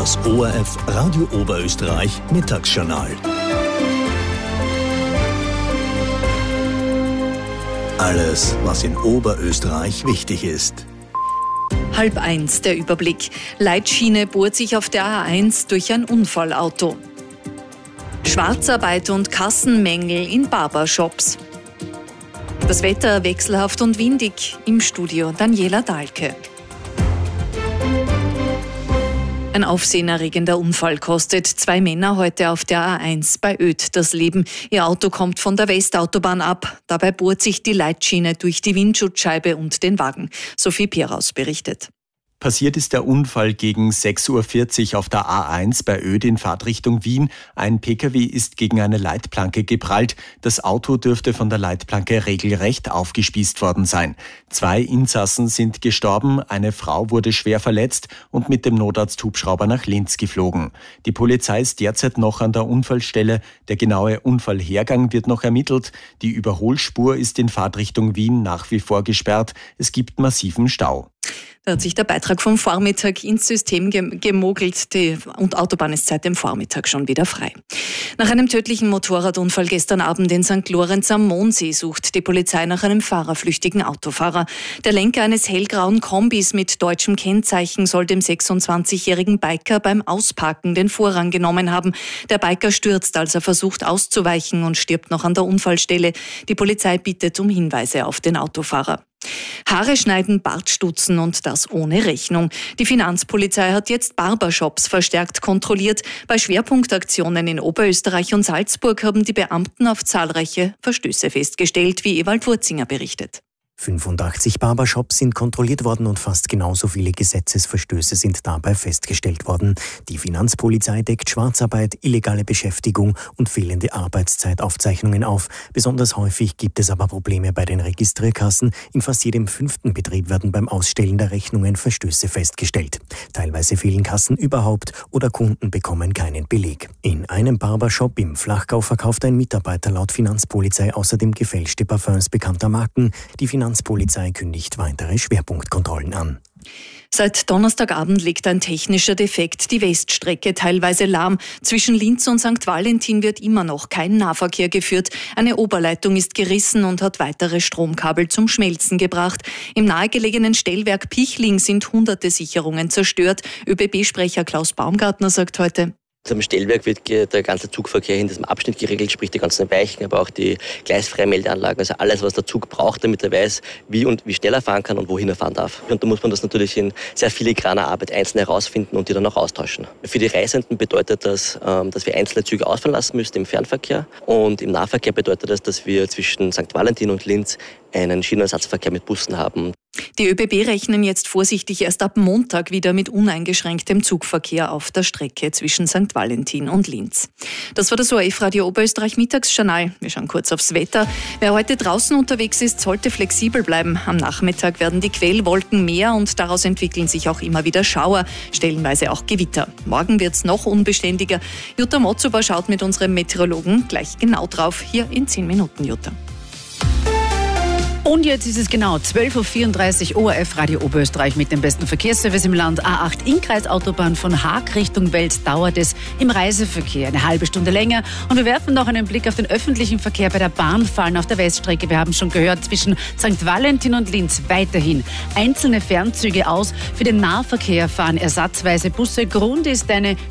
Das ORF Radio Oberösterreich Mittagsjournal. Alles, was in Oberösterreich wichtig ist. 12:30 der Überblick. Leitschiene bohrt sich auf der A1 durch ein Unfallauto. Schwarzarbeit und Kassenmängel in Barbershops. Das Wetter wechselhaft und windig. Im Studio Daniela Dahlke. Ein aufsehenerregender Unfall kostet 2 Männer heute auf der A1 bei Oed das Leben. Ihr Auto kommt von der Westautobahn ab. Dabei bohrt sich die Leitschiene durch die Windschutzscheibe und den Wagen. Sophie Pieraus berichtet. Passiert ist der Unfall gegen 6:40 Uhr auf der A1 bei Oed in Fahrtrichtung Wien. Ein Pkw ist gegen eine Leitplanke geprallt. Das Auto dürfte von der Leitplanke regelrecht aufgespießt worden sein. 2 Insassen sind gestorben, eine Frau wurde schwer verletzt und mit dem Notarzthubschrauber nach Linz geflogen. Die Polizei ist derzeit noch an der Unfallstelle. Der genaue Unfallhergang wird noch ermittelt. Die Überholspur ist in Fahrtrichtung Wien nach wie vor gesperrt. Es gibt massiven Stau. Da hat sich der Beitrag vom Vormittag ins System gemogelt und Autobahn ist seit dem Vormittag schon wieder frei. Nach einem tödlichen Motorradunfall gestern Abend in St. Lorenz am Mondsee sucht die Polizei nach einem fahrerflüchtigen Autofahrer. Der Lenker eines hellgrauen Kombis mit deutschem Kennzeichen soll dem 26-jährigen Biker beim Ausparken den Vorrang genommen haben. Der Biker stürzt, als er versucht auszuweichen und stirbt noch an der Unfallstelle. Die Polizei bittet um Hinweise auf den Autofahrer. Haare schneiden, Bart stutzen und das ohne Rechnung. Die Finanzpolizei hat jetzt Barbershops verstärkt kontrolliert. Bei Schwerpunktaktionen in Oberösterreich und Salzburg haben die Beamten auf zahlreiche Verstöße festgestellt, wie Ewald Wurzinger berichtet. 85 Barbershops sind kontrolliert worden und fast genauso viele Gesetzesverstöße sind dabei festgestellt worden. Die Finanzpolizei deckt Schwarzarbeit, illegale Beschäftigung und fehlende Arbeitszeitaufzeichnungen auf. Besonders häufig gibt es aber Probleme bei den Registrierkassen. In fast jedem 5. Betrieb werden beim Ausstellen der Rechnungen Verstöße festgestellt. Teilweise fehlen Kassen überhaupt oder Kunden bekommen keinen Beleg. In einem Barbershop im Flachgau verkauft ein Mitarbeiter laut Finanzpolizei außerdem gefälschte Parfums bekannter Marken. Die Finanzpolizei kündigt weitere Schwerpunktkontrollen an. Seit Donnerstagabend liegt ein technischer Defekt die Weststrecke teilweise lahm. Zwischen Linz und St. Valentin wird immer noch kein Nahverkehr geführt. Eine Oberleitung ist gerissen und hat weitere Stromkabel zum Schmelzen gebracht. Im nahegelegenen Stellwerk Pichling sind hunderte Sicherungen zerstört. ÖBB-Sprecher Klaus Baumgartner sagt heute: Am Stellwerk wird der ganze Zugverkehr in diesem Abschnitt geregelt, sprich die ganzen Weichen, aber auch die gleisfreie Meldeanlagen, also alles, was der Zug braucht, damit er weiß, wie schnell er fahren kann und wohin er fahren darf. Und da muss man das natürlich in sehr filigraner Arbeit einzeln herausfinden und die dann auch austauschen. Für die Reisenden bedeutet das, dass wir einzelne Züge ausfallen lassen müssen im Fernverkehr, und im Nahverkehr bedeutet das, dass wir zwischen St. Valentin und Linz einen Schienenersatzverkehr mit Bussen haben. Die ÖBB rechnen jetzt vorsichtig erst ab Montag wieder mit uneingeschränktem Zugverkehr auf der Strecke zwischen St. Valentin und Linz. Das war das ORF Radio Oberösterreich Mittagsjournal. Wir schauen kurz aufs Wetter. Wer heute draußen unterwegs ist, sollte flexibel bleiben. Am Nachmittag werden die Quellwolken mehr und daraus entwickeln sich auch immer wieder Schauer, stellenweise auch Gewitter. Morgen wird es noch unbeständiger. Jutta Motzowa schaut mit unserem Meteorologen gleich genau drauf. Hier in 10 Minuten, Jutta. Und jetzt ist es genau 12:34 Uhr, ORF Radio Oberösterreich mit dem besten Verkehrsservice im Land. A8 Innkreisautobahn von Haag Richtung Wels dauert es im Reiseverkehr eine halbe Stunde länger. Und wir werfen noch einen Blick auf den öffentlichen Verkehr bei der Bahnfallen auf der Weststrecke. Wir haben schon gehört, zwischen St. Valentin und Linz weiterhin einzelne Fernzüge aus. Für den Nahverkehr fahren ersatzweise Busse. Grund ist eine